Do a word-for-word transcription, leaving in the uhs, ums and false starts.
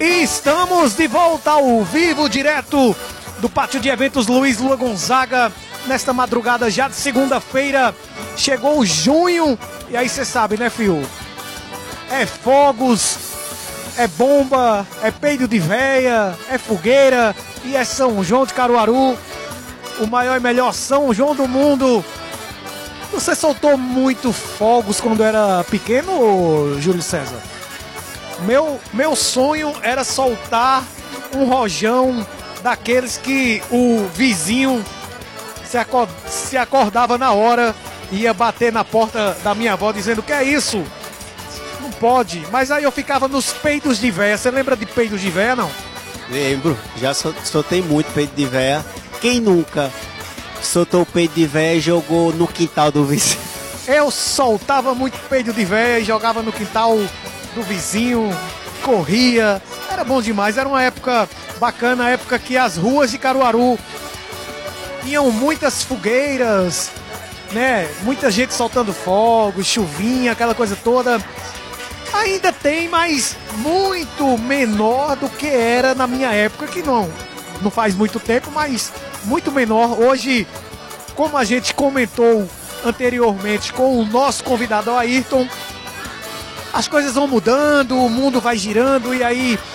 E estamos de volta ao vivo, direto do Pátio de Eventos Luiz Lua Gonzaga. Nesta madrugada já de segunda-feira, chegou junho. E aí você sabe, né, fio? É fogos, é bomba, é peido de véia, é fogueira e é São João de Caruaru. O maior e melhor São João do mundo. Você soltou muito fogos quando era pequeno, Júlio César? Meu, meu sonho era soltar um rojão daqueles que o vizinho se, acor se acordava na hora e ia bater na porta da minha avó dizendo: que é isso? Não pode. Mas aí eu ficava nos peidos de véia. Você lembra de peidos de véia, não? Lembro, já soltei muito peito de véia. Quem nunca soltou o peito de véia e jogou no quintal do vizinho? Eu soltava muito peido de véia e jogava no quintal do vizinho, corria, era bom demais. Era uma época bacana, a época que as ruas de Caruaru tinham muitas fogueiras, né? Muita gente soltando fogos, chuvinha, aquela coisa toda. Ainda tem, mas muito menor do que era na minha época, que não, não faz muito tempo, mas muito menor. Hoje, como a gente comentou anteriormente com o nosso convidado Ayrton, as coisas vão mudando, o mundo vai girando e aí